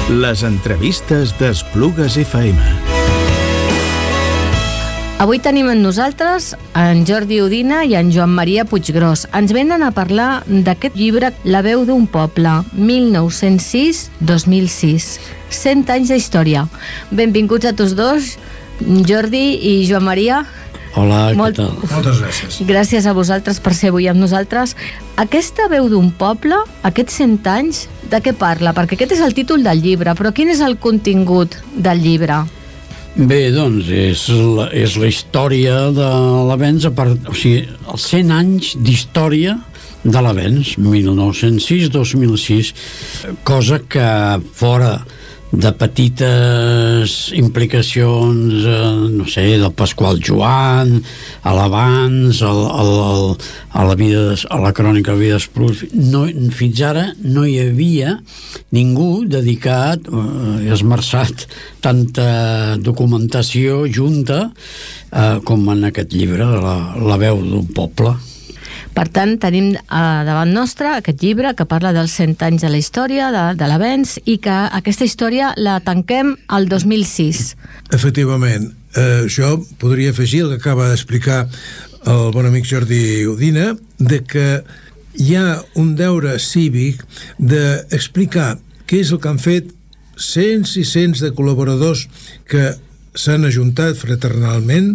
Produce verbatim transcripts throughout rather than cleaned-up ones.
Les entrevistes d'Esplugues F M. Avui tenim amb nosaltres en Jordi Udina i en Joan Maria Puiggròs. Ens venen a parlar d'aquest llibre La veu d'un poble, mil nou-cents sis a dos mil sis. cent anys d'història. Benvinguts a tots dos, Jordi i Joan Maria. Hola, Molt... què tal? Moltes gràcies. Gràcies a vosaltres per ser avui amb nosaltres. Aquesta veu d'un poble, aquests cent anys, de què parla? Perquè aquest és el títol del llibre, però quin és el contingut del llibre? Bé, doncs, és la, és la història de l'Avenç, a part, o sigui, els cent anys d'història de l'Avenç, mil nou-cents sis a dos mil sis, cosa que fora de petites implicacions, eh, no sé, del Pasqual Joan, a l'Avanç, a, a, a, la vida, a la crònica de Vides Plus, no, fins ara no hi havia ningú dedicat, eh, esmerçat tanta documentació junta eh, com en aquest llibre, la, la veu d'un poble. Per tant, tenim eh, davant nostre aquest llibre que parla dels cent anys de la història, de, de l'Avenç, i que aquesta història la tanquem al dos mil sis. Efectivament. Eh, jo podria afegir el que acaba d'explicar el bon amic Jordi Udina, de que hi ha un deure cívic d'explicar què és el que han fet cents i cents de col·laboradors que s'han ajuntat fraternalment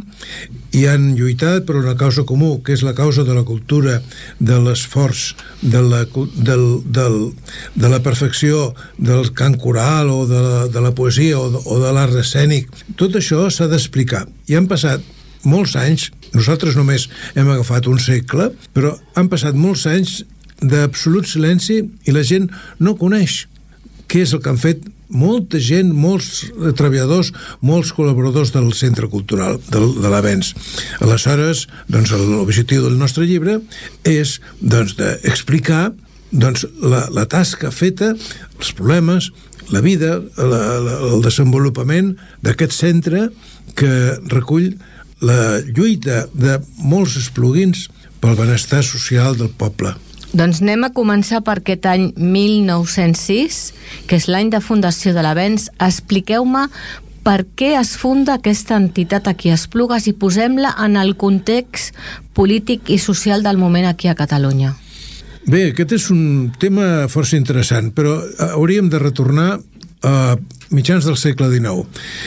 i han lluitat per una causa comú, que és la causa de la cultura, de l'esforç, de la, del, del, de la perfecció del cant coral o de la, de la poesia o de, o de l'art escènic. Tot això s'ha d'explicar. I han passat molts anys, nosaltres només hem agafat un segle, però han passat molts anys d'absolut silenci i la gent no coneix què és el que han fet molta gent, molts treballadors, molts col·laboradors del Centre Cultural de, de l'Avenç. Aleshores, doncs, l'objectiu del nostre llibre és, doncs, d'explicar, doncs, la, la tasca feta, els problemes, la vida, la, la, el desenvolupament d'aquest centre que recull la lluita de molts espluguins pel benestar social del poble. Doncs anem a començar per aquest any mil nou-cents sis, que és l'any de fundació de l'Avenç. Expliqueu-me per què es funda aquesta entitat aquí a Esplugues i posem-la en el context polític i social del moment aquí a Catalunya. Bé, aquest és un tema força interessant, però hauríem de retornar a mitjans del segle dinou.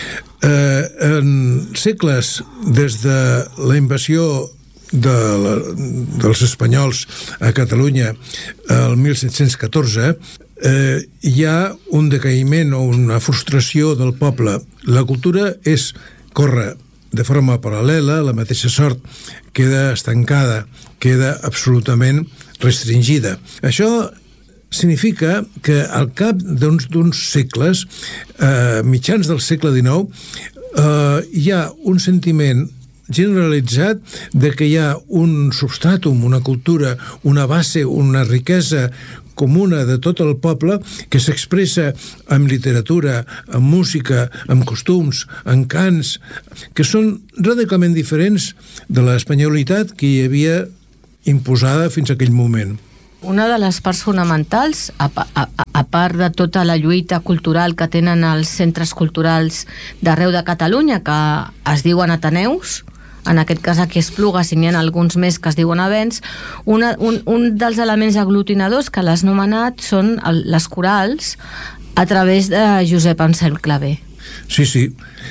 Eh, en segles des de la invasió de la, dels espanyols a Catalunya el mil set-cents catorze, eh, hi ha un decaïment o una frustració del poble. La cultura és córrer de forma paral·lela, la mateixa sort queda estancada, queda absolutament restringida. Això significa que al cap d'uns, d'uns segles, eh, mitjans del segle dinou, eh, hi ha un sentiment generalitzat de que hi ha un substratum, una cultura, una base, una riquesa comuna de tot el poble que s'expressa en literatura, en música, en costums, en cants, que són radicalment diferents de l'espanyolitat que hi havia imposada fins a aquell moment. Una de les parts fonamentals, a, a, a part de tota la lluita cultural que tenen els centres culturals d'arreu de Catalunya, que es diuen Ateneus, en aquest cas aquí a Esplugues, i n'hi ha alguns més que es diuen Avenç, una, un, un dels elements aglutinadors que l'has nomenat són el, les corals a través de Josep Anselm Clavé. Sí, sí.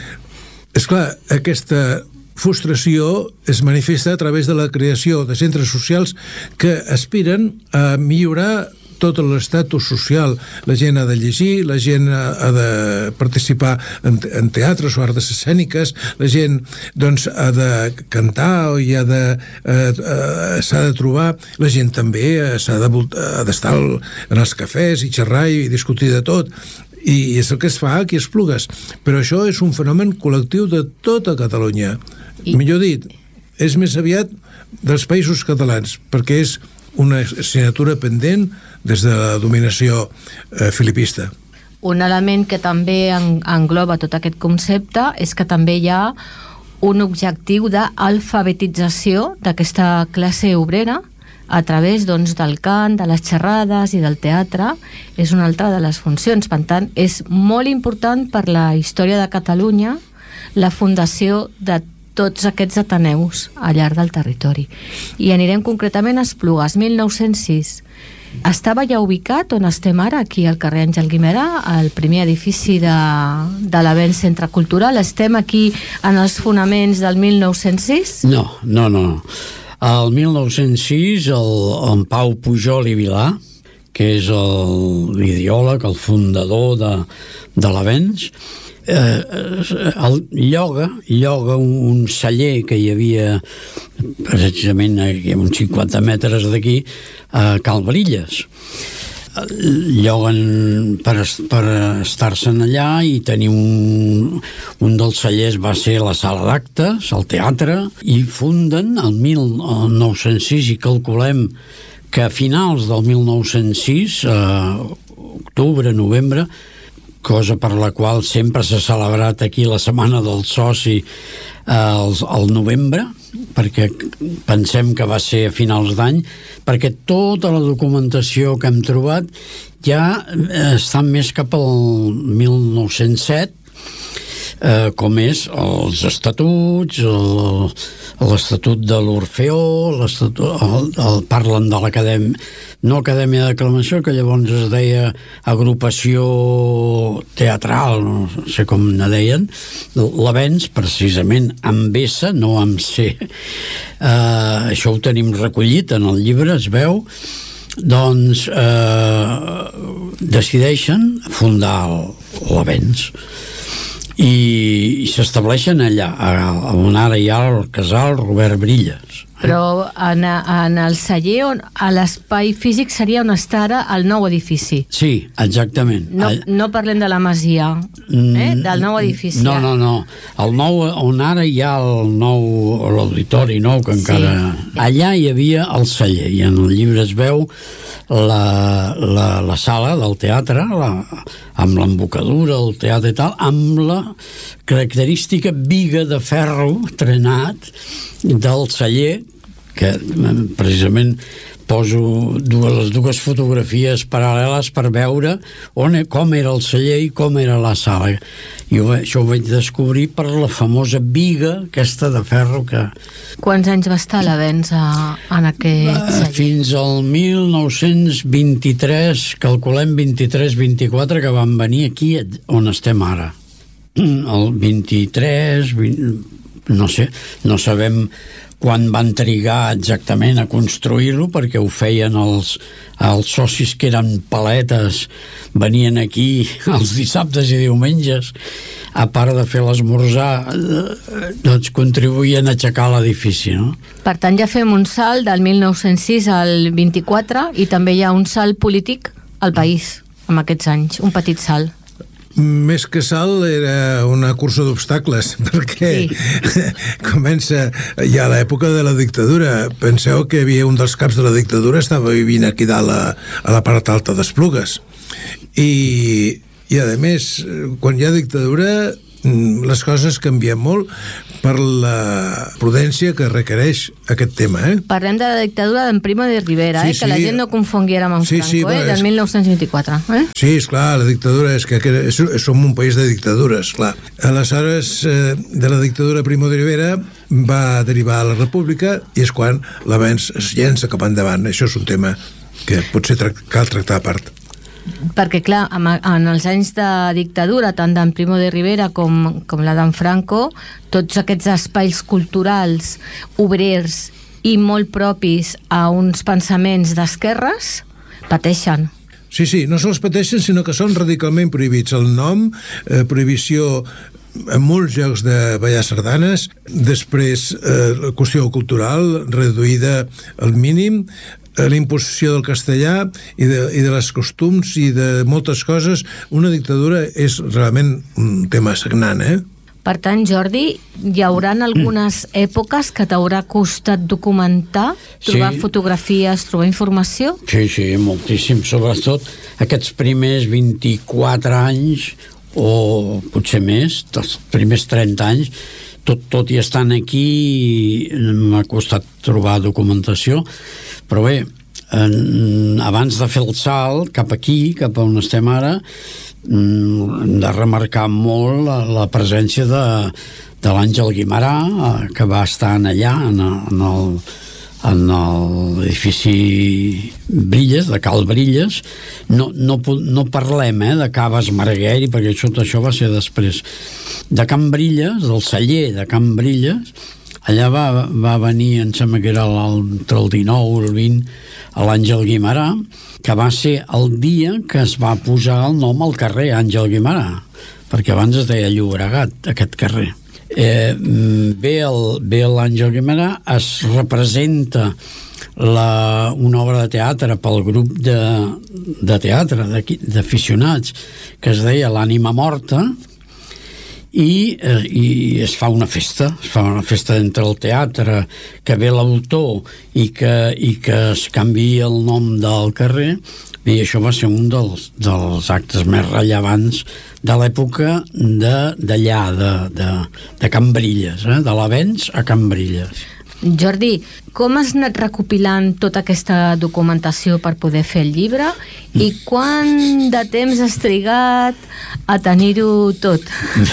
És clar, aquesta frustració es manifesta a través de la creació de centres socials que aspiren a millorar tot l'estatus social. La gent ha de llegir, la gent ha de participar en, en teatres o arts escèniques, la gent doncs, ha de cantar i ha de, eh, eh, s'ha de trobar, la gent també s'ha de, ha d'estar en els cafès i xerrar i discutir de tot. I és el que es fa aquí a Esplugues. Però això és un fenomen col·lectiu de tota Catalunya. I... Millor dit, és més aviat dels països catalans, perquè és una assignatura pendent des de la dominació eh, filipista. Un element que també en, engloba tot aquest concepte és que també hi ha un objectiu d'alfabetització d'aquesta classe obrera a través doncs, del cant, de les xerrades i del teatre, és una altra de les funcions. Per tant, és molt important per la història de Catalunya la fundació de tots aquests ateneus al llarg del territori. I anirem concretament a Esplugues, mil nou-cents sis. Estava ja ubicat on estem ara, aquí al carrer Àngel Guimerà, el primer edifici de, de l'Avenç Centre Cultural. Estem aquí en els fonaments del mil nou-cents sis? No, no, no. El mil nou-cents sis, el, en Pau Pujol i Vilà, que és l'ideòleg, el fundador de, de l'Avenç, eh, el lloga, lloga un, un celler que hi havia precisament aquí, a uns cinquanta metres d'aquí, a Calvarilles. Lloguen per, per estar-se'n allà i tenir un, un dels cellers va ser la sala d'actes, el teatre, i funden el mil nou-cents sis i calculem que a finals del mil nou-cents sis, eh, octubre, novembre, cosa per la qual sempre s'ha celebrat aquí la Setmana del Soci eh, el, el novembre, perquè pensem que va ser a finals d'any, perquè tota la documentació que hem trobat ja està més cap al mil nou-cents set, eh, com és els estatuts, l'Estatut de l'Orfeó, el, el, parlen de l'Acadèmia, no Acadèmia d'Aclamació, que llavors es deia Agrupació Teatral, no sé com ne deien, l'Avenç, precisament amb S, no amb C. Uh, això ho tenim recollit en el llibre, es veu. Doncs eh, decideixen fundar l'Avenç. I, i s'estableixen allà, on ara hi ha el casal Robert Brilles. Però en, en el celler, a l'espai físic seria on està ara el nou edifici. Sí, exactament. No, no parlem de la masia, eh? Del nou edifici. No, no, no. El nou, on ara hi ha el nou, l'auditori nou, que encara... Sí. Allà hi havia el celler, i en el llibre es veu la, la, la sala del teatre, la, amb l'embocadura, el teatre i tal, amb la característica biga de ferro trenat del celler, que precisament poso dues, les dues fotografies paral·leles per veure on, com era el celler i com era la sala. I ho, això ho vaig descobrir per la famosa biga aquesta de ferro que... Quants anys va estar l'Avenç en aquest celler? Fins al mil nou-cents vint-i-tres, calculem vint-i-tres vint-i-quatre, que van venir aquí on estem ara. El vint-i-tres, vint, no sé, no sabem quan van trigar exactament a construir-lo, perquè ho feien els, els socis que eren paletes, venien aquí els dissabtes i diumenges, a part de fer l'esmorzar, doncs contribuïen a aixecar l'edifici, no? Per tant, ja fem un salt del mil nou-cents sis al vint-i-quatre, i també hi ha un salt polític al país, en aquests anys, un petit salt. Més que salt, era una cursa d'obstacles, perquè sí. Comença ja l'època de la dictadura. Penseu que hi havia un dels caps de la dictadura, estava vivint aquí dalt a, a la part alta d'Esplugues. I, i a més, quan hi ha dictadura, les coses canvien molt per la prudència que requereix aquest tema, eh? Parlem de la dictadura d'en Primo de Rivera, sí, eh? Sí. Que la gent no confongui ara amb en sí, Franco, sí, eh? Del és... mil nou-cents vint-i-quatre, eh? Sí, esclar, la dictadura és que som un país de dictadures, clar. Aleshores, eh, de la dictadura Primo de Rivera va derivar a la República, i és quan l'Avenç es llença cap endavant. Això és un tema que potser tra- cal tractar a part. Perquè, clar, en els anys de dictadura, tant d'en Primo de Rivera com, com la d'en Franco, tots aquests espais culturals, obrers i molt propis a uns pensaments d'esquerres, pateixen. Sí, sí, no sols pateixen, sinó que són radicalment prohibits. El nom, eh, prohibició en molts llocs de ballar sardanes, després eh, la qüestió cultural reduïda al mínim, la imposició del castellà i de, i de les costums i de moltes coses. Una dictadura és realment un tema sagnant, eh? Per tant, Jordi, hi haurà algunes èpoques que t'haurà costat documentar, trobar sí. fotografies, trobar informació? Sí, sí, moltíssim. Sobretot aquests primers vint-i-quatre anys, o potser més, els primers trenta anys, tot, tot i estant aquí m'ha costat trobar documentació, però bé, en, abans de fer el salt cap aquí, cap on estem ara, hem de remarcar molt la, la presència de, de l'Àngel Guimerà, que va estar allà en, en el en l'edifici Brilles, de Cal Brilles. No, no, no parlem eh, de Caves Margueri, perquè això, això va ser després. De Can Brilles, del celler de Can Brilles, allà va, va venir, em sembla que era entre el dinou i el vint, l'Àngel Guimerà, que va ser el dia que es va posar el nom al carrer Àngel Guimerà, perquè abans es deia Llobregat, aquest carrer. Eh, ve l'Àngel Guimerà, es representa la, una obra de teatre pel grup de, de teatre d'aficionats que es deia L'ànima morta, i, eh, i es fa una festa es fa una festa entre el teatre, que ve l'autor i que, i que es canvia el nom del carrer. I això va ser un dels, dels actes més rellevants de l'època d'allà, de, de, de Can Brilles, eh? De l'Avenç a Can Brilles. Jordi, com has anat recopilant tota aquesta documentació per poder fer el llibre i quant de temps has trigat a tenir-ho tot?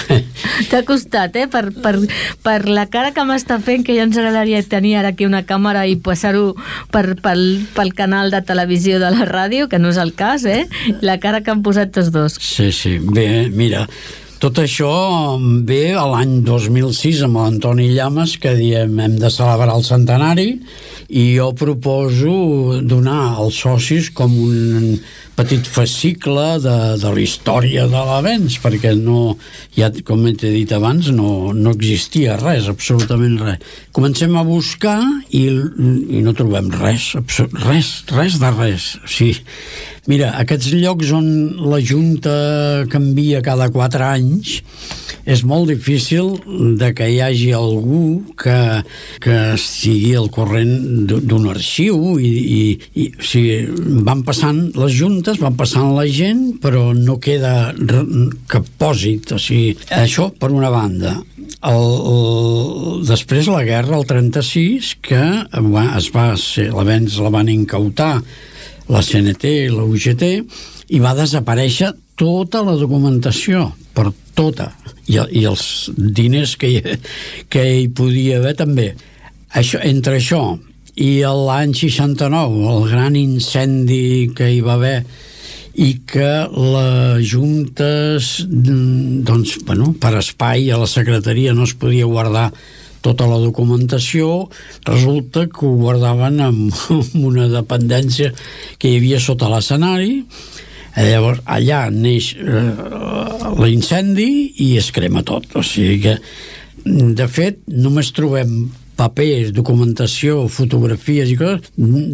T'ha costat, eh? Per, per, per la cara que m'està fent, que ja ens agradaria tenir ara aquí una càmera i passar-ho per, pel, pel canal de televisió de la ràdio, que no és el cas, eh? La cara que han posat tots dos. Sí, sí. Bé, mira, tot això ve a l'any dos mil sis amb l'Antoni Llamas, que diem hem de celebrar el centenari, i jo proposo donar als socis com un petit fascicle de, de la història de l'Avenç, perquè no, ja, com t'he dit abans, no, no existia res, absolutament res. Comencem a buscar i, i no trobem res, res, res de res. O sigui, mira, aquests llocs on la Junta canvia cada quatre anys, és molt difícil de que hi hagi algú que, que estigui al corrent d'un arxiu i, i, i o sigui, van passant les juntes, van passant la gent, però no queda cap pòsit. O sigui, això per una banda. El, el, després la guerra, el trenta-sis, que es va ser, l'Avenç la van incautar la C N T i la U G T, i va desaparèixer tota la documentació, per tota, i, i els diners que hi, que hi podia haver també. Això, entre això i l'any seixanta-nou, el gran incendi que hi va haver, i que les juntes, doncs, bueno, per espai a la secretaria no es podia guardar tota la documentació, resulta que ho guardaven en una dependència que hi havia sota l'escenari. Llavors allà neix eh, l'incendi i es crema tot. O sigui que, de fet, només trobem papers, documentació, fotografies i coses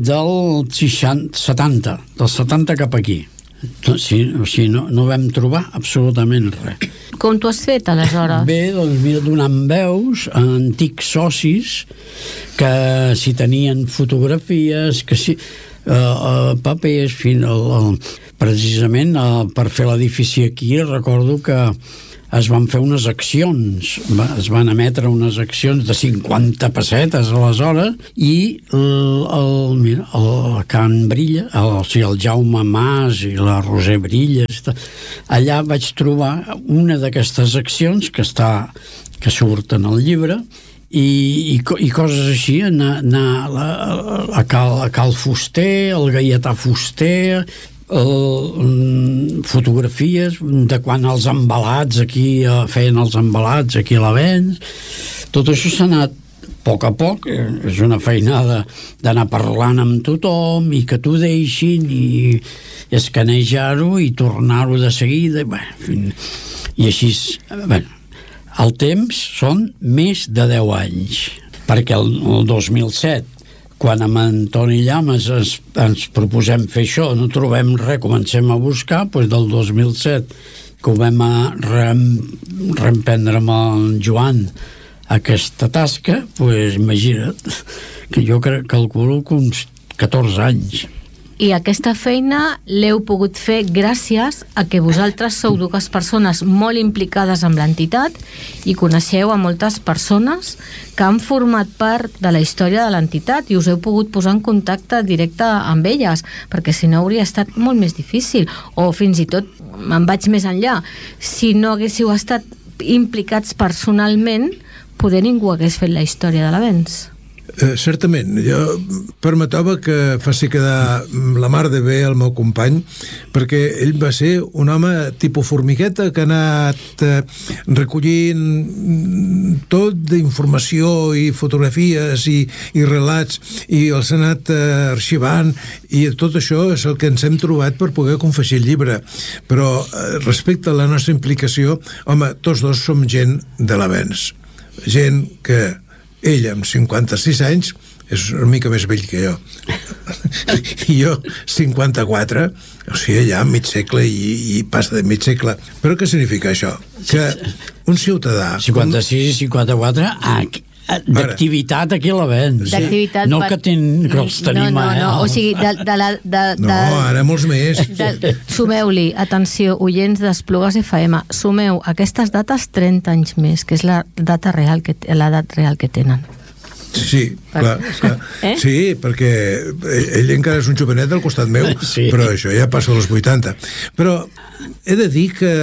del seixanta, setanta, del setanta cap aquí. Sí, o sigui, no, no vam trobar absolutament res. Com t'ho has fet, aleshores? Bé, doncs mira, donant veus a antics socis que si tenien fotografies, que si uh, uh, papers, fin, el, el, precisament uh, per fer l'edifici aquí, recordo que es van fer unes accions, es van emetre unes accions de cinquanta pessetes aleshores, i el, el, mira, el Can Brilla, el, o sigui, el Jaume Mas i la Roser Brilles, allà vaig trobar una d'aquestes accions que està, que surt en el llibre, i, i, i coses així, anar, anar a, a, Cal, a Cal Fuster, el Gaietà Fuster, el, fotografies de quan els embalats aquí feien els embalats aquí a l'Avenç. Tot això s'ha anat a poc a poc, és una feinada d'anar parlant amb tothom i que t'ho deixin i escanejar-ho i tornar-ho de seguida, i, bueno, i així, bueno, el temps són més de deu anys, perquè el, el dos mil set, quan amb Antoni Llamas es, ens proposem fer això, no trobem res, comencem a buscar, doncs del dos mil set, que ho vam a reemprendre amb el Joan aquesta tasca, doncs imagina't, que jo crec, calculo que uns catorze anys. I aquesta feina l'heu pogut fer gràcies a que vosaltres sou dues persones molt implicades amb l'entitat i coneixeu a moltes persones que han format part de la història de l'entitat i us heu pogut posar en contacte directe amb elles, perquè si no hauria estat molt més difícil, o fins i tot me'n vaig més enllà, si no haguéssiu estat implicats personalment, poder ningú hagués fet la història de l'avenç. Eh, certament, jo permetava que faci quedar la mar de bé el meu company, perquè ell va ser un home tipus formigueta que ha anat eh, recollint tot d'informació i fotografies i, i relats i els ha anat eh, arxivant, i tot això és el que ens hem trobat per poder confegir el llibre. Però eh, respecte a la nostra implicació, home, tots dos som gent de l'avenç, gent que ell amb cinquanta-sis anys és una mica més vell que jo i jo cinquanta-quatre, o sigui ja mig segle i, i passa de mig segle. Però què significa això? Que un ciutadà cinquanta-sis i cinquanta-quatre d'activitat aquí a l'avenç, d'activitat no per... que, ten, que els tenim no, no, no. eh? O sigui, de, de la de, de, no, ara molts més de, sumeu-li, atenció, oients d'Esplugues F M, sumeu aquestes dates trenta anys més, que és la data real que, l'edat real que tenen. Sí, clar, clar. Eh? Sí, perquè ell encara és un jovenet al costat meu, sí. Però això ja passa als vuitanta. Però he de dir que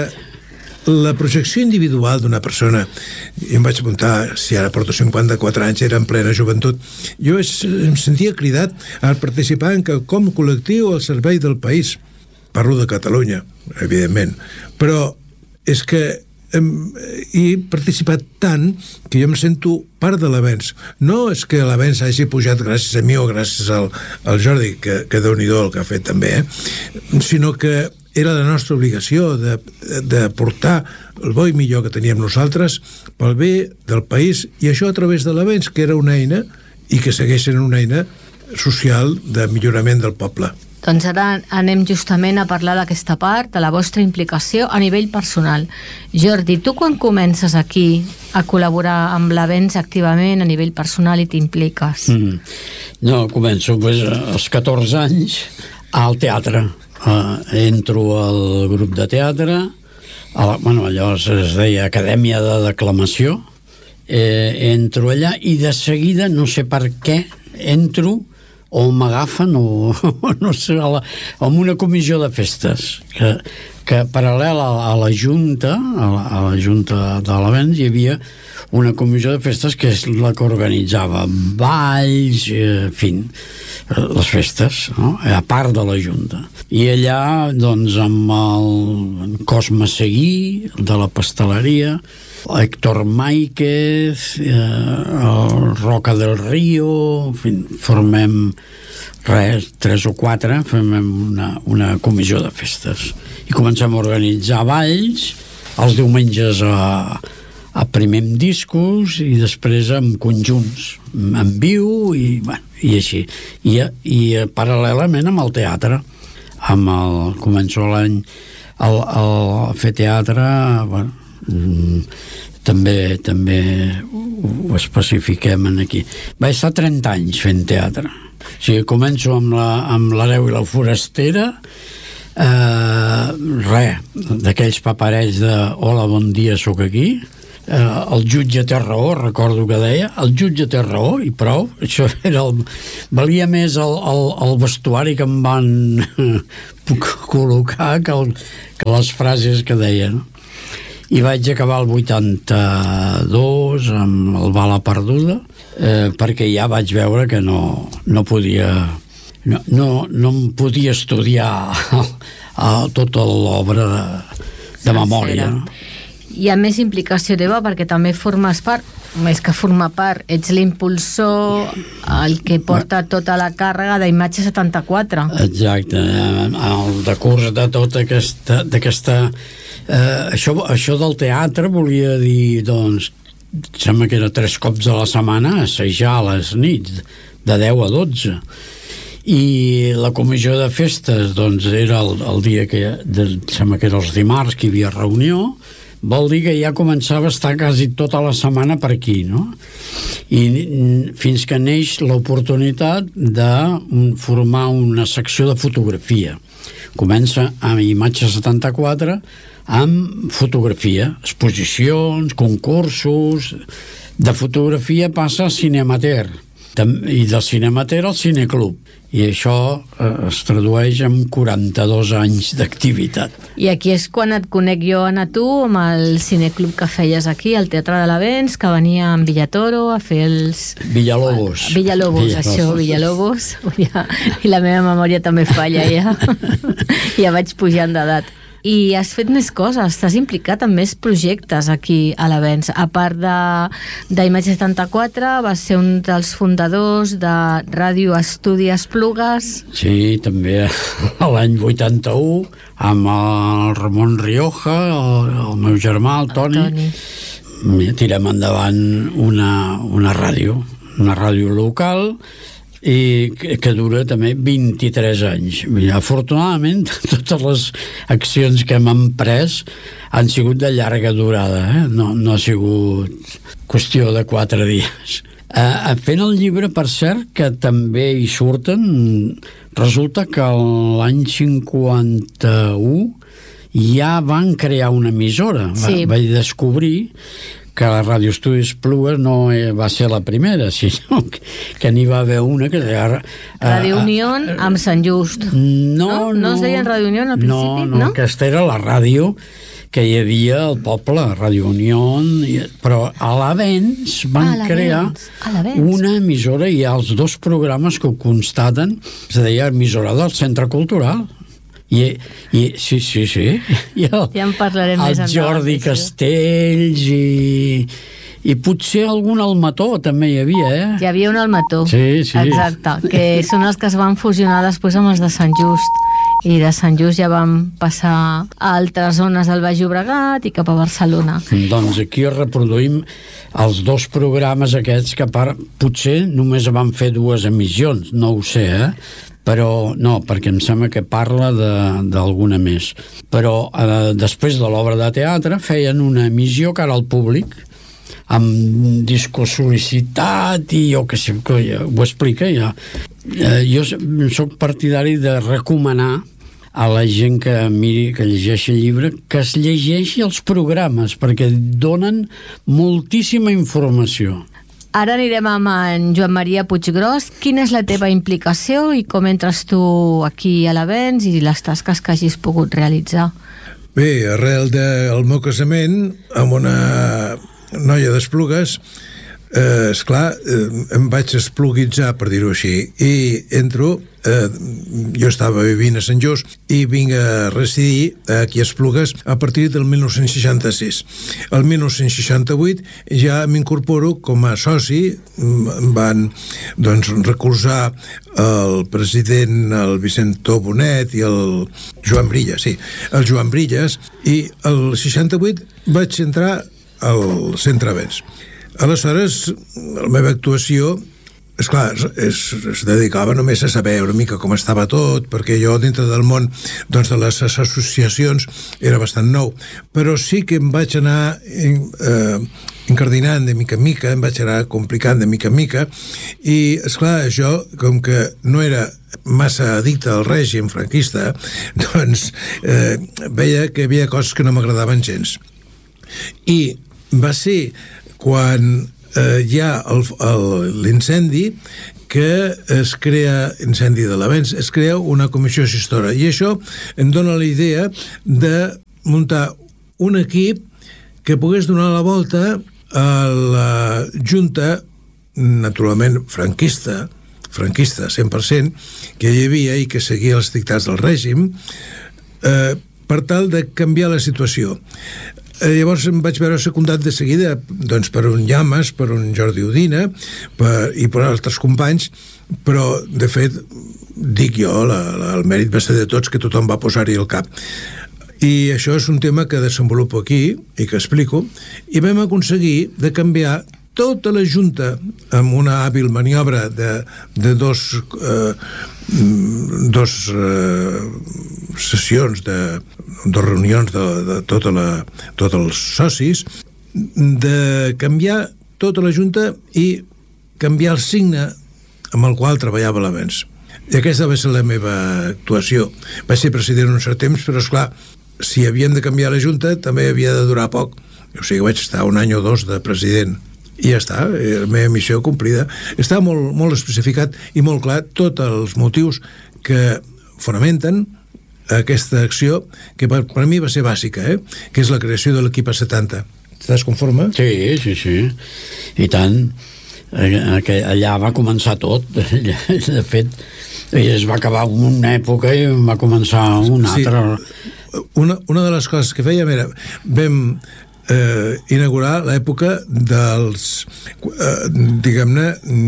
la projecció individual d'una persona, i em vaig apuntar, si ara porto cinquanta-quatre anys, era en plena joventut, jo es, em sentia cridat a participar en quelcom col·lectiu al servei del país. Parlo de Catalunya, evidentment, però és que hem, he participat tant que jo em sento part de l'avenç. No és que l'avenç hagi pujat gràcies a mi o gràcies al, al Jordi, que, que Déu-n'hi-do el que ha fet també, eh? Sinó que era la nostra obligació de, de portar el bo i millor que teníem nosaltres pel bé del país, i això a través de l'avenç, que era una eina i que segueix sent una eina social de millorament del poble. Doncs ara anem justament a parlar d'aquesta part, de la vostra implicació a nivell personal. Jordi, tu quan comences aquí a col·laborar amb l'avenç activament a nivell personal i t'impliques? Mm. No, començo pues, als catorze anys al teatre. Uh, entro al grup de teatre, a la, bueno, llavors es deia Acadèmia de Declamació, eh, entro allà i de seguida, no sé per què, entro o m'agafen o no sé, a la, en una comissió de festes que, que paral·lel a, a la Junta a la, a la Junta de l'avenç hi havia una comissió de festes que és la que organitzava balls, eh, en fi, les festes, no? A part de la Junta. I allà, doncs, amb el Cosme Seguí, de la pasteleria, Héctor Máiquez, eh, el Roca del Río, en fi, formem res, tres o quatre, formem una, una comissió de festes. I comencem a organitzar balls els diumenges a a primer amb discos i després amb conjunts en viu i, bueno, i així i, i paral·lelament amb el teatre amb el, començo l'any el, el, a fer teatre, bueno, mm, també també ho especifiquem aquí. Vaig estar trenta anys fent teatre, o sigui, començo amb la, amb l'Hereu i la Forastera, eh, res, d'aquells paperets de hola, bon dia, sóc aquí. Uh, el jutge té raó, recordo que deia el jutge té raó i prou, això era el, valia més el, el, el vestuari que em van col·locar que, el, que les frases que deia, no? I vaig acabar el vuitanta-dos amb el Bala Perduda, eh, perquè ja vaig veure que no, no podia no, no, no em podia estudiar a, a tota l'obra de, de memòria, no? Hi ha més implicació teva perquè també formes part, més que formar part, ets l'impulsor, el que porta tota la càrrega d'Imatge setanta-quatre. Exacte, el decurs de tota aquesta, d'aquesta eh, això, això del teatre volia dir, doncs, sembla que era tres cops a la setmana assajar a les nits, de deu a dotze. I la comissió de festes, doncs, era el, el dia que, de, sembla que era els dimarts que hi havia reunió, vol dir que ja començava a estar quasi tota la setmana per aquí, no? I fins que neix l'oportunitat de formar una secció de fotografia. Comença amb Imatge setanta-quatre, amb fotografia, exposicions, concursos. De fotografia passa al Cinemater, i del Cinemater al Cineclub, i això eh, es tradueix en quaranta-dos anys d'activitat. I aquí és quan et conec jo, Anna, tu, amb el Cineclub que feies aquí, al Teatre de l'Avenç, que venia amb Villatoro a fer els... Villalobos. Villalobos, Villalobos. Això, Villalobos. Ja, i la meva memòria també falla, ja. Ja vaig pujant d'edat. I has fet més coses, t'has implicat en més projectes aquí a l'Avenç. A part d'Imatge setanta-quatre, vas ser un dels fundadors de Ràdio Estudi Esplugues. Sí, també l'any vuitanta-u, amb el Ramon Rioja, el, el meu germà, el Toni. El Toni. Tirem endavant una, una ràdio, una ràdio local, i que, que dura també vint-i-tres anys. Afortunadament, totes les accions que hem emprès han sigut de llarga durada, eh? no, no ha sigut qüestió de quatre dies. Eh, fent el llibre, per cert, que també hi surten, resulta que l'any cinquanta-u ja van crear una emissora. Sí. Va, vaig descobrir que la Ràdio Estudi Esplugues no va ser la primera, sinó que, que n'hi va haver una que deia... Ràdio Unión uh, amb Sant Just. No, no. No es deien Ràdio Unión al principi, no? No, no, aquesta era la ràdio que hi havia al poble, Ràdio Unión, però a l'Avenç van ah, crear una emissora i els dos programes que ho constaten, es deia emissora del Centre Cultural. I, i sí, sí, sí. I el, ja en parlarem més endavant. El Jordi Castells i, i potser algun Almató també hi havia, eh? Hi havia un Almató. Sí, sí. Exacte, que són els que es van fusionar després amb els de Sant Just. I de Sant Just ja vam passar a altres zones del Baix Llobregat i cap a Barcelona. Doncs aquí reproduïm els dos programes aquests que part, potser només van fer dues emissions, no ho sé, eh? Però no, perquè em sembla que parla d'alguna més. Però eh, després de l'obra de teatre feien una emissió cara al públic amb disco sol·licitat i jo que sé, que ja, ho explica ja. Eh, jo soc partidari de recomanar a la gent que miri, que llegeixi el llibre, que es llegeixi els programes, perquè donen moltíssima informació. Ara anirem amb en Joan Maria Puiggròs. Quina és la teva implicació i com entres tu aquí a l'Avenç i les tasques que hagis pogut realitzar? Bé, arrel del meu casament amb una noia d'Esplugues, eh, esclar, eh, em vaig espluguitzar, per dir-ho així, i entro, eh, jo estava vivint a Sant Just i vinc a residir aquí a Esplugues a partir del dinou seixanta-sis. El dinou seixanta-vuit ja m'incorporo com a soci, em van doncs, recolzar el president, el Vicentó Bonet i el Joan Brillas, sí, el Joan Brillas, i el seixanta-vuit vaig entrar al Centre Avenç. Aleshores, la meva actuació, esclar, es, es dedicava només a saber una mica com estava tot, perquè jo dintre del món doncs, de les associacions era bastant nou, però sí que em vaig anar eh, incardinant de mica en mica, em vaig anar complicant de mica en mica, i esclar, jo, com que no era massa addicte al règim franquista, doncs eh, veia que hi havia coses que no m'agradaven gens. I va ser quan eh, hi ha l'incendi que es crea, incendi de l'Avenç, es crea una comissió gestora, i això em dona la idea de muntar un equip que pogués donar la volta a la junta, naturalment franquista, franquista cent per cent, que hi havia i que seguia els dictats del règim, eh, per tal de canviar la situació. Eh, llavors em vaig veure secundat de seguida doncs, per un Llamas, per un Jordi Udina per, i per altres companys, però de fet dic jo, la, la, el mèrit va ser de tots, que tothom va posar-hi el cap. I això és un tema que desenvolupo aquí i que explico, i vam aconseguir de canviar tota la junta amb una hàbil maniobra de, de dos eh, dos eh, sessions, de, de reunions de, de tota la, tots els socis, de canviar tota la Junta i canviar el signe amb el qual treballava l'Avenç. I aquesta va ser la meva actuació. Vaig ser president un cert temps, però esclar, si havíem de canviar la Junta també havia de durar poc. O sigui, vaig estar un any o dos de president i ja està, la meva missió complida. Està molt, molt especificat i molt clar tots els motius que fonamenten aquesta acció, que per, per mi va ser bàsica, eh? Que és la creació de l'equip A setanta. Estàs conforme? Sí, sí, sí. I tant. Allà va començar tot. De fet, es va acabar una època i va començar una altra. Sí. Una, una de les coses que fèiem era vam eh, inaugurar l'època dels eh, diguem-ne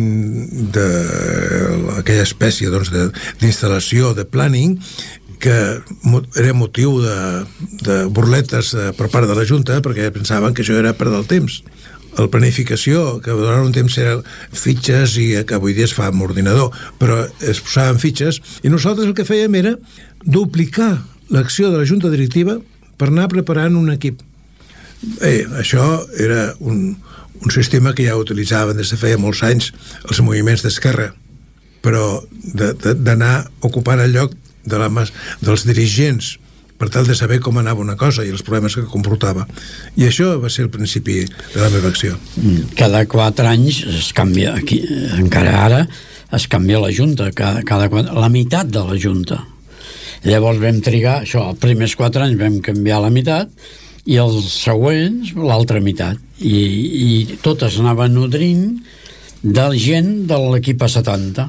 d'aquella espècie doncs, d'instal·lació, de, de planning, que era motiu de, de burletes per part de la Junta, perquè pensaven que això era perdre el temps. La planificació, que durant un temps era fitxes i que avui dia es fa amb ordinador, però es posaven fitxes, i nosaltres el que fèiem era duplicar l'acció de la Junta Directiva per anar preparant un equip. Bé, això era un, un sistema que ja utilitzaven des de feia molts anys els moviments d'esquerra, però d'anar ocupant el lloc de la mas, dels dirigents per tal de saber com anava una cosa i els problemes que comportava. I això va ser el principi de la meva acció. Cada quatre anys es canvia, aquí, encara ara es canvia la Junta, cada, cada quatre, la meitat de la Junta. Llavors vam trigar, això, els primers quatre anys vam canviar la meitat i els següents l'altra meitat. I, i totes anaven nodrint de gent de l'equip A setanta.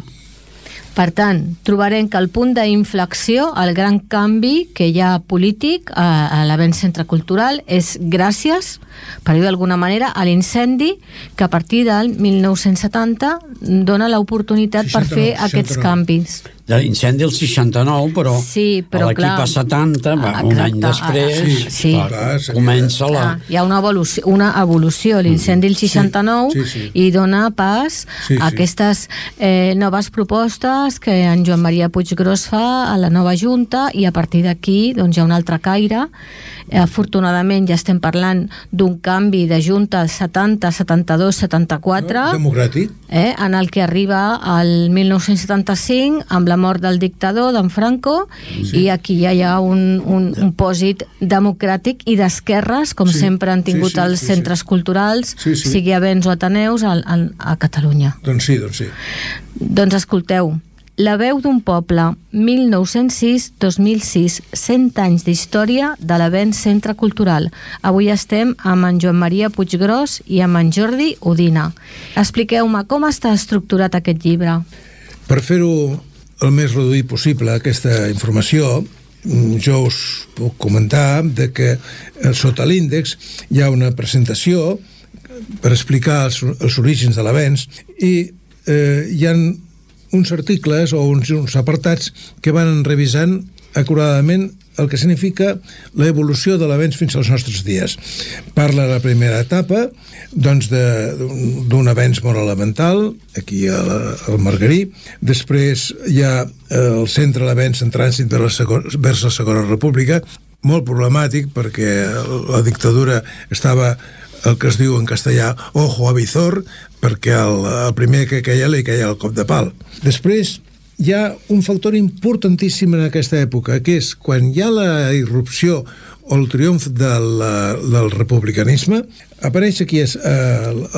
Per tant, trobarem que el punt d'inflexió, el gran canvi que hi ha polític a, a l'Avenç Centre Cultural és gràcies, per dir d'alguna manera, a l'incendi que a partir del mil nou-cents setanta dona l'oportunitat per fer aquests canvis. De l'incendi del seixanta-nou, però, sí, però l'equip A setanta, va, un any després, ah, sí, clar, sí. comença la... Ah, hi ha una evolució, una evolució l'incendi del seixanta-nou, sí, sí, sí. I dona pas sí, sí. a aquestes eh, noves propostes que en Joan Maria Puiggròs fa a la nova Junta, i a partir d'aquí doncs, hi ha un altre caire. Eh, afortunadament ja estem parlant d'un canvi de Junta setanta, setanta-dos, setanta-quatre, no, democràtic, eh, en el que arriba al mil nou-cents setanta-cinc amb la mort del dictador, d'en Franco, sí. I aquí ja hi ha un, un, un pòsit democràtic i d'esquerres, com sí. sempre han tingut sí, sí, els sí, centres sí. culturals, sí, sí. sigui Avenç o Ateneus, a, a, a Catalunya. Doncs sí, doncs sí. Doncs escolteu, La veu d'un poble, mil nou-cents sis a dos mil sis, cent anys d'història de l'Avenç Centre Cultural. Avui estem amb en Joan Maria Puiggròs i amb en Jordi Udina. Expliqueu-me com està estructurat aquest llibre. Per fer-ho el més reduït possible, aquesta informació, jo us puc comentar de que sota l'índex hi ha una presentació per explicar els, els orígens de l'Avenç i eh, hi ha uns articles o uns, uns apartats que van revisant acuradament el que significa l'evolució de l'Avenç fins als nostres dies. Parla de la primera etapa, doncs d'un avenç molt elemental, aquí al Margarí. Després hi ha el centre de l'Avenç en trànsit vers la Segona República, molt problemàtic perquè la dictadura estava el que es diu en castellà ojo a visor, perquè el, el primer que queia li queia el cop de pal. Després hi ha un factor importantíssim en aquesta època, que és quan hi ha la irrupció o el triomf del, del republicanisme, apareix aquí és, eh,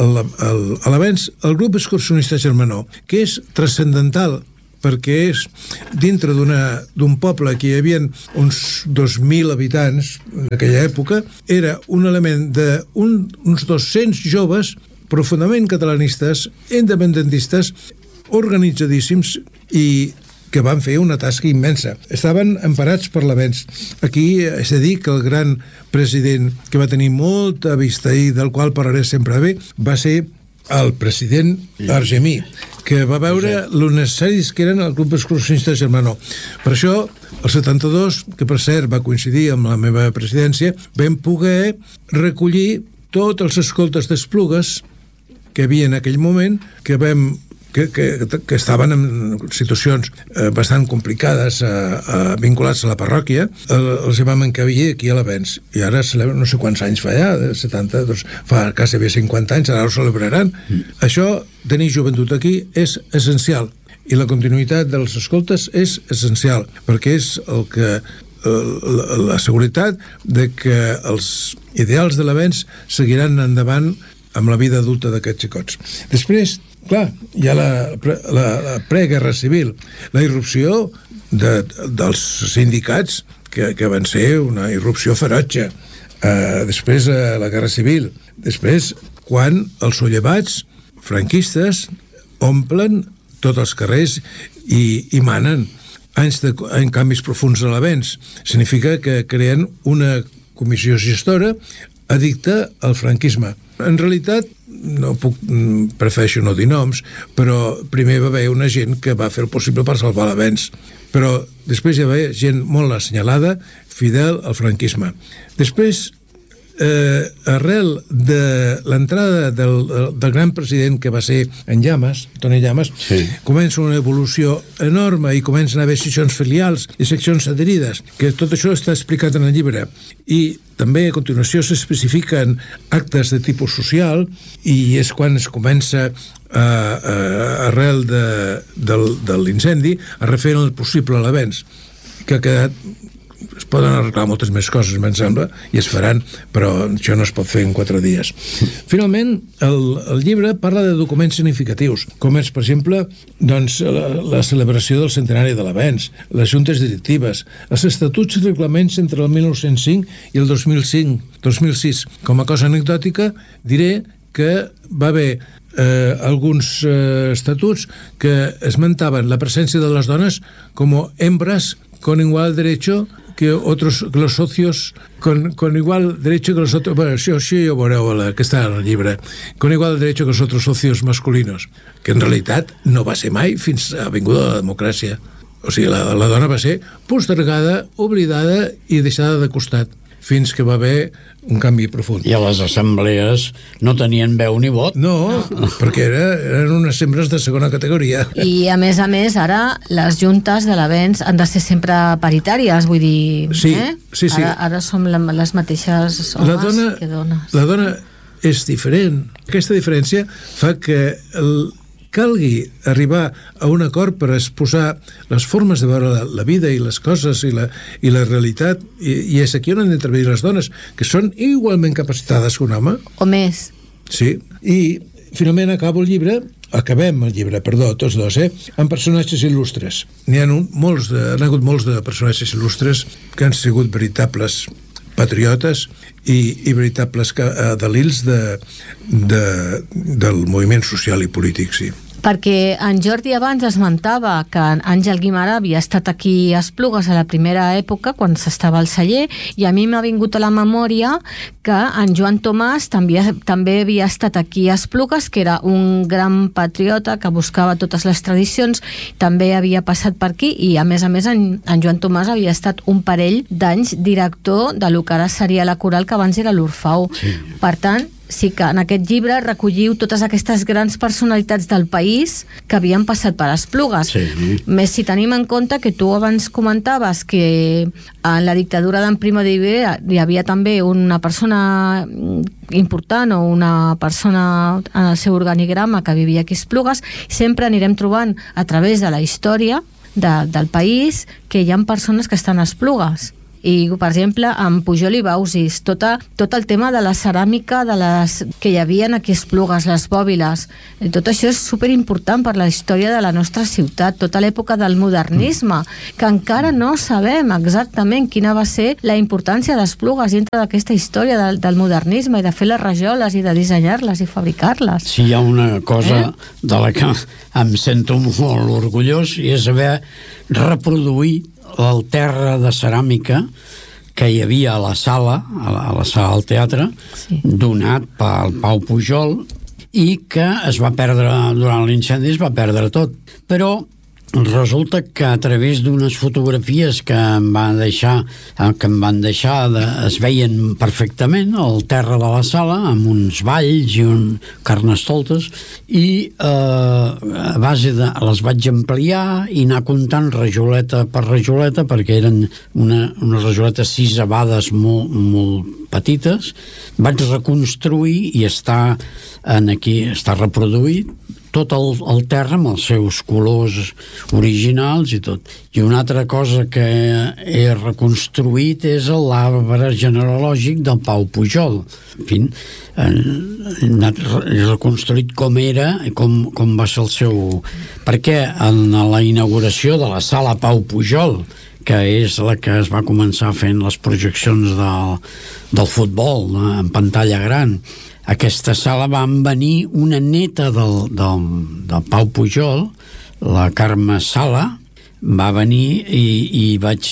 a l'Avenç el grup excursionista germanó, que és transcendental perquè és dintre d'un poble que hi havia uns dos mil habitants en aquella època, era un element d'uns un, dos-cents joves profundament catalanistes, independentistes, organitzadíssims i que van fer una tasca immensa. Estaven emparats per l'Avenç. Aquí és a dir que el gran president que va tenir molta vista i del qual parlaré sempre bé, va ser el president Argemí, que va veure lo necessaris que eren el grup excursionista germanó. Per això, el setanta-dos, que per cert va coincidir amb la meva presidència, vam poder recollir tots els escoltes d'Esplugues que hi havia en aquell moment, que vam que, que, que estaven en situacions eh, bastant complicades eh, eh, vinculats a la parròquia, el, els vam encabir aquí a l'Avenç, i ara celebren no sé quants anys fa ja, setanta, doncs fa quasi bé cinquanta anys, ara ho celebraran. Mm. Això, tenir joventut aquí, és essencial, i la continuïtat dels escoltes és essencial, perquè és el que la, la seguretat de que els ideals de l'Avenç seguiran endavant amb la vida adulta d'aquests xicots. Després, clar, hi ha la, la, la preguerra civil, la irrupció de, dels sindicats, que, que van ser una irrupció ferotge. Uh, després, uh, la guerra civil. Després, quan els sollevats franquistes omplen tots els carrers i, i manen. Anys de en canvis profuns a l'Avenç. Significa que creen una comissió gestora addicta al franquisme. En realitat, no puc, prefereixo no dir noms, però primer va haver una gent que va fer el possible per salvar l'Avenç. Però després hi va haver gent molt assenyalada, fidel al franquisme. Després, eh, arrel de l'entrada del, del gran president que va ser en Llamas, Toni Llamas, sí. Comença una evolució enorme i comencen a haver seccions filials i seccions adherides, que tot això està explicat en el llibre. I també a continuació s'especifiquen actes de tipus social i és quan es comença a, a, arrel de, del, de l'incendi a refer el possible a l'Avenç, que ha quedat. Es poden arreglar moltes més coses, me'n sembla, i es faran, però això no es pot fer en quatre dies. Finalment, el, el llibre parla de documents significatius, com és, per exemple, doncs, la, la celebració del centenari de l'Avenç, les juntes directives, els estatuts i reglaments entre el mil nou-cents cinc i el dos mil cinc, dos mil sis. Com a cosa anecdòtica, diré que va haver eh, alguns eh, estatuts que esmentaven la presència de les dones com hembras con igual derecho que otros, que los socios con, con igual derecho que los otros, bueno, això, això ja ho veureu que està en el llibre, con igual derecho que los otros socios masculinos, que en realitat no va ser mai fins a vinguda la democràcia. O sigui, la, la dona va ser postergada, oblidada i deixada de costat, fins que va haver un canvi profund. I a les assemblees no tenien veu ni vot. No, perquè era, eren unes membres de segona categoria. I a més a més, ara les juntes de l'Avenç han de ser sempre paritàries, vull dir... Sí, eh? sí, sí. Ara, ara som la, les mateixes homes la dona, que dones. La dona és diferent. Aquesta diferència fa que el, calgui arribar a un acord per exposar les formes de veure la, la vida i les coses i la, i la realitat, i, i és aquí on han d'intervenir les dones, que són igualment capacitades que un home. O més. Sí, i finalment acabo el llibre, acabem el llibre, perdó, tots dos, eh, amb personatges il·lustres. N'hi ha un, molts de, han hagut molts de personatges il·lustres que han sigut veritables patriotes i, i veritables delils de, de, del moviment social i polític, sí. Perquè en Jordi abans esmentava que Àngel Guimerà havia estat aquí a Esplugues a la primera època, quan s'estava al celler, i a mi m'ha vingut a la memòria que en Joan Tomàs també, també havia estat aquí a Esplugues, que era un gran patriota que buscava totes les tradicions, també havia passat per aquí, i a més a més en, en Joan Tomàs havia estat un parell d'anys director de lo que ara seria la coral, que abans era l'Orfeó. Sí. Per tant, sí que en aquest llibre recolliu totes aquestes grans personalitats del país que havien passat per Esplugues. Sí. Més si tenim en compte que tu abans comentaves que en la dictadura d'en Primo de Rivera hi havia també una persona important o una persona en el seu organigrama que vivia aquí a Esplugues. Sempre anirem trobant a través de la història de, del país que hi ha persones que estan a Esplugues. I, per exemple, amb Pujol i Bausis, tota, tot el tema de la ceràmica de les, que hi havia aquí a Esplugues, les bòbiles, tot això és superimportant per la història de la nostra ciutat, tota l'època del modernisme, que encara no sabem exactament quina va ser la importància d'Esplugues dintre d'aquesta història del, del modernisme i de fer les rajoles i de dissenyar-les i fabricar-les. Si hi ha una cosa eh? de la que em sento molt orgullós i és haver reproduït el terra de ceràmica que hi havia a la sala, a la, a la sala del teatre, sí. Donat pel Pau Pujol, i que es va perdre durant l'incendi, es va perdre tot. Però resulta que a través d'unes fotografies que em van deixar que em van deixar de, es veien perfectament el terra de la sala amb uns balls i un carnestoltes i eh, a base de les vaig ampliar i anar comptant rajoleta per rajoleta perquè eren una, unes rajoletes sisabades molt, molt petites. Vaig reconstruir i està en aquí, està reproduït tot el, el terra amb els seus colors originals i tot. I una altra cosa que he reconstruït és l'arbre genealògic del Pau Pujol. En fi, he reconstruït com era i com, com va ser el seu... Perquè en la inauguració de la sala Pau Pujol, que és la que es va començar fent les projeccions del, del futbol en pantalla gran, aquesta sala van venir una neta del, del, del Pau Pujol, la Carme Sala, va venir i, i vaig,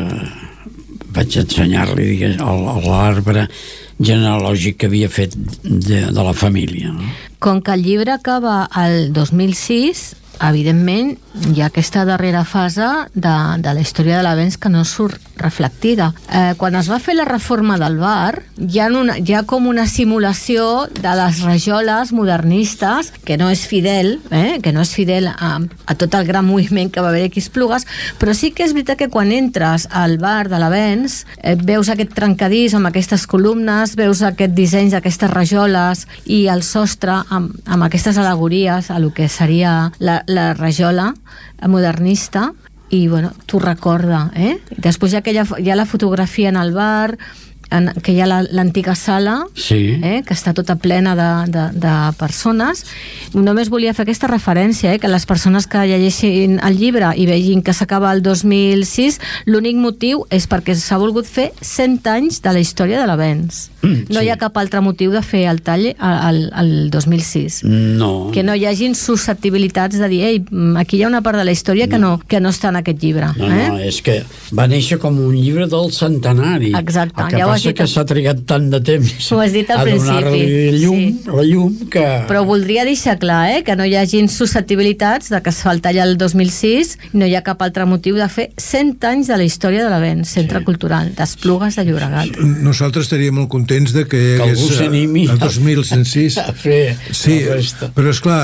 eh, vaig ensenyar-li l'arbre genealògic que havia fet de, de la família. No? Com que el llibre acaba el dos mil sis, evidentment hi ha aquesta darrera fase de, de la història de l'avenç que no surt reflectida. Eh, quan es va fer la reforma del bar, hi ha, una, hi ha com una simulació de les rajoles modernistes que no és fidel, eh, que no és fidel a, a tot el gran moviment que va haver aquí a Esplugues, però sí que és veritat que quan entres al bar de l'avenç eh, veus aquest trencadís amb aquestes columnes, veus aquest disseny d'aquestes rajoles i el sostre amb, amb aquestes al·legories a lo que seria la, la rajola modernista i bueno, t'ho recorda, eh? Després hi ha, aquella, hi ha la fotografia en el bar, en, que hi ha l'antiga sala, sí. eh, que està tota plena de, de, de persones. Només volia fer aquesta referència, eh, que les persones que llegeixin el llibre i vegin que s'acaba el dos mil sis, l'únic motiu és perquè s'ha volgut fer cent anys de la història de l'avenç. Mm, no sí. Hi ha cap altre motiu de fer el tall al, al dos mil sis. No. Que no hi hagin susceptibilitats de dir, ei, aquí hi ha una part de la història que no, que no està en aquest llibre. No, eh? no, és que va néixer com un llibre del centenari. Exacte. El que ja passa que s'ha trigat tant de temps ho has dit al a donar-li llum, sí. la llum que... Però voldria deixar clar, eh, que no hi hagin susceptibilitats de que es fa el tall el dos mil sis i no hi ha cap altre motiu de fer cent anys de la història de l'avenç, Centre sí. Cultural d'Esplugues de Llobregat. Nosaltres estaríem molt contents de que hi hagués el dos mil cent sis a fer sí, però esclar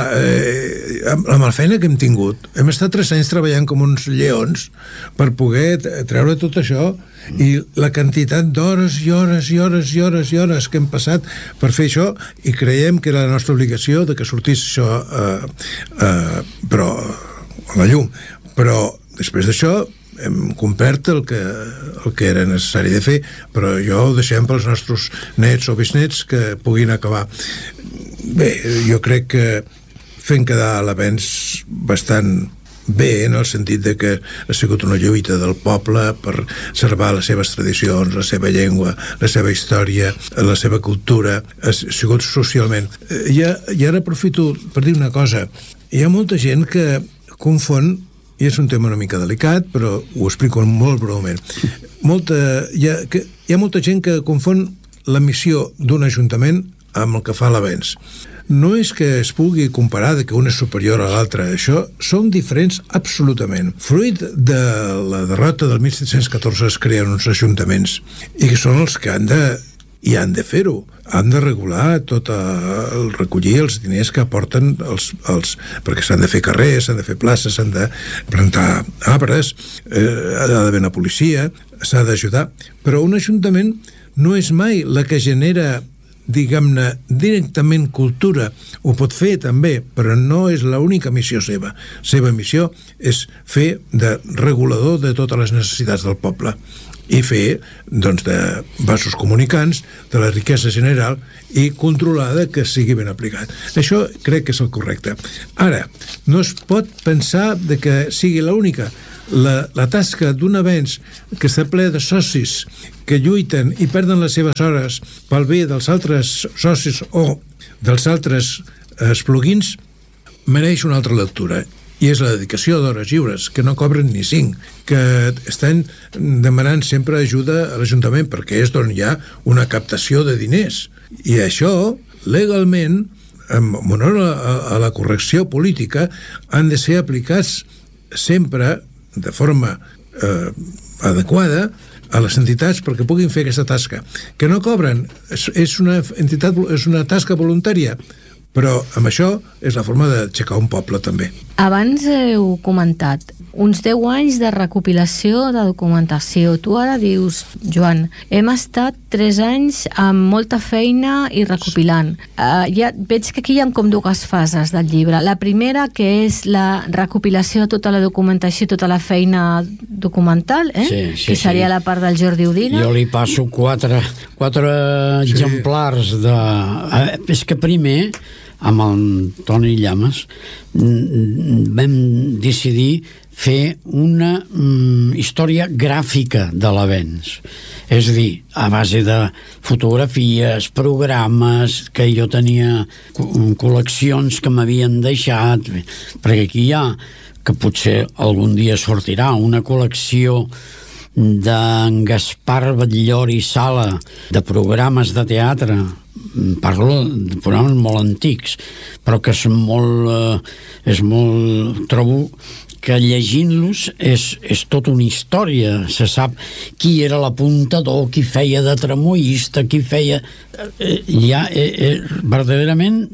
eh, amb, amb la feina que hem tingut hem estat tres anys treballant com uns lleons per poder treure tot això i la quantitat d'hores i hores i hores i hores i hores que hem passat per fer això i creiem que era la nostra obligació de que sortís això eh, eh, però a la llum però després d'això hem complert el que, el que era necessari de fer, però jo ho deixem pels nostres nets o bisnets que puguin acabar. Bé, jo crec que fent quedar l'avenç bastant bé, en el sentit de que ha sigut una lluita del poble per salvar les seves tradicions, la seva llengua, la seva història, la seva cultura, ha sigut socialment. I, i ara aprofito per dir una cosa. Hi ha molta gent que confon, i és un tema una mica delicat, però ho explico molt breument. Molta, hi, ha, que, hi ha molta gent que confon la missió d'un ajuntament amb el que fa l'avenç. No és que es pugui comparar de que un és superior a l'altre, això són diferents absolutament. Fruit de la derrota del mil set-cents catorze es creen uns ajuntaments i que són els que han de i han de fer-ho, han de regular tot el recollir els diners que aporten els, els perquè s'han de fer carrers, s'han de fer places, s'han de plantar arbres, eh, ha d'haver una policia, s'ha d'ajudar, però un ajuntament no és mai la que genera diguem-ne, directament cultura. Ho pot fer també, però no és l'única missió seva. Seva missió és fer de regulador de totes les necessitats del poble i fer, doncs, de vasos comunicants de la riquesa general i controlada que sigui ben aplicat. Això crec que és el correcte. Ara, no es pot pensar de que sigui l'única. La, la tasca d'un avenç que està ple de socis que lluiten i perden les seves hores pel bé dels altres socis o dels altres espluguins mereix una altra lectura, i és la dedicació d'hores lliures, que no cobren ni cinc, que estan demanant sempre ajuda a l'Ajuntament perquè és d'on hi ha una captació de diners, i això legalment, en honor a, a la correcció política, han de ser aplicats sempre de forma eh, adequada a les entitats perquè puguin fer aquesta tasca. Que no cobren, és, és una entitat, és una tasca voluntària, però amb això és la forma d'aixecar un poble també. Abans heu comentat uns deu anys de recopilació de documentació. Tu ara dius, Joan, hem estat tres anys amb molta feina i recopilant. Uh, ja veig que aquí hi ha com dues fases del llibre. La primera, que és la recopilació de tota la documentació, tota la feina documental, eh? Sí, sí, que seria sí. la part del Jordi Udina. Jo li passo quatre, quatre sí. exemplars de... Eh, és que primer, amb el Toni Llamas, vam decidir fer una mm, història gràfica de l'avenç. És a dir, a base de fotografies, programes, que jo tenia col·leccions que m'havien deixat, perquè aquí hi ha, que potser algun dia sortirà, una col·lecció d'en Gaspar Batllori Sala, de programes de teatre, parlo de programes molt antics, però que és molt, eh, és molt, trobo que llegint-los és, és tota una història. Se sap qui era l'apuntador, qui feia de tramoista, qui feia... Eh, ja, eh, eh, verdaderament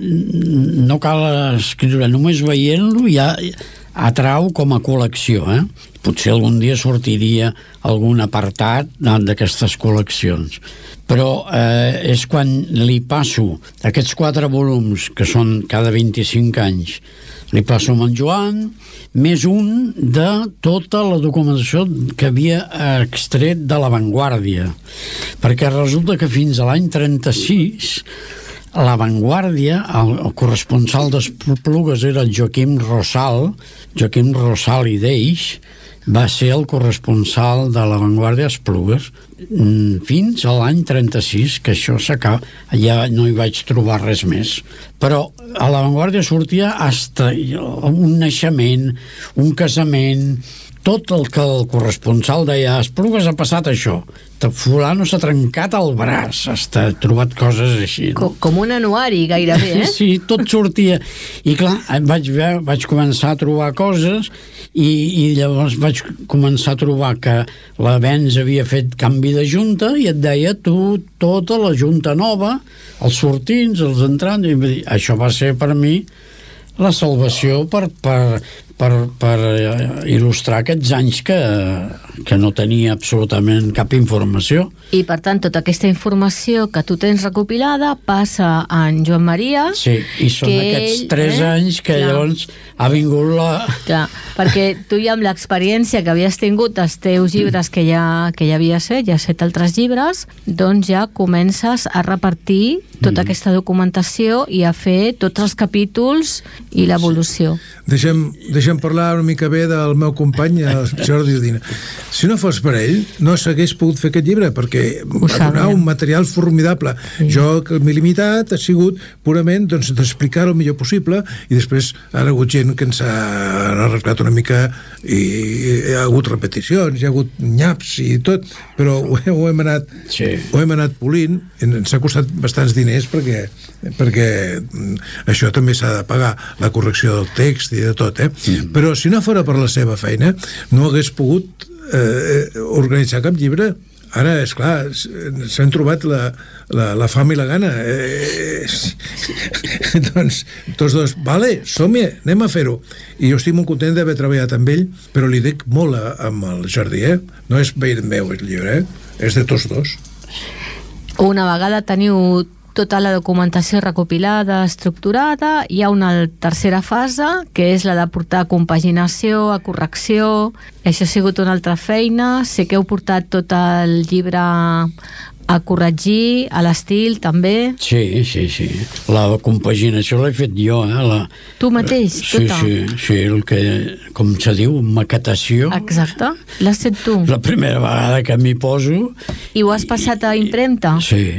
no cal escriure, només veient-lo ja atrau com a col·lecció, eh? Potser algun dia sortiria algun apartat d'aquestes col·leccions. Però eh, és quan li passo aquests quatre volums, que són cada vint-i-cinc anys, li passo amb en Joan, més un de tota la documentació que havia extret de La Vanguardia. Perquè resulta que fins a l'any trenta-sis La Vanguardia, el, el corresponsal d'Esplugues era Joaquim Rosal, Joaquim Rosal i Deix, va ser el corresponsal de La Vanguardia a Esplugues fins a l'any trenta-sis, que això s'acaba, ja no hi vaig trobar res més. Però a La Vanguardia sortia hasta un naixement, un casament, tot el que el corresponsal deia, a Esplugues ha passat això, fulano s'ha trencat el braç, ha trobat coses així. No? Com, com un anuari, gairebé, eh? Sí, tot sortia. I clar, vaig, vaig començar a trobar coses i, i llavors vaig començar a trobar que l'Avenç havia fet canvi de junta i et deia tu tota la junta nova, els sortints, els entrants, i dir, això va ser per mi la salvació per, per, per, per il·lustrar aquests anys que, que no tenia absolutament cap informació. I, per tant, tota aquesta informació que tu tens recopilada passa a en Joan Maria. Sí, i són aquests ell, tres eh? anys que Clar. Llavors ha vingut la... Clar, perquè tu ja amb l'experiència que havies tingut dels teus llibres que ja, que ja havies fet, ja has fet altres llibres, doncs ja comences a repartir tota mm. aquesta documentació i a fer tots els capítols i l'evolució. Deixem, deixem parlar una mica bé del meu company, el Jordi Udina. Si no fos per ell, no s'hagués pogut fer aquest llibre, perquè va donar un material formidable. Sí. Jo, que m'he limitat, ha sigut purament doncs, d'explicar el millor possible, i després ha hagut gent que ens ha arreglat una mica, i hi ha hagut repeticions, hi ha hagut nyaps i tot, però ho, ho, hem, anat, sí. ho hem anat polint. Ens ha costat bastants diners perquè, perquè això també s'ha de pagar, la correcció del text i de tot, eh? Mm. Però si no fora per la seva feina no hagués pogut eh, organitzar cap llibre. Ara, és clar, s'han trobat la, la, la fam i la gana. Eh, doncs, tots dos, vale, som-hi, anem a fer-ho. I jo estic molt content d'haver treballat amb ell, però li dic molt a, amb el Jordi, eh? No és bé meu el llibre, eh? És de tots dos. Una vegada teniu tota la documentació recopilada, estructurada, hi ha una tercera fase, que és la de portar a compaginació, a correcció. Això ha sigut una altra feina. Sé que heu portat tot el llibre a corregir, a l'estil, també. Sí, sí, sí. La compaginació l'he fet jo, eh? La... Tu mateix, sí, tota? Sí, sí, el que, com se diu, maquetació. Exacte, l'has fet tu. La primera vegada que m'hi poso. I ho has passat a impremta? Sí.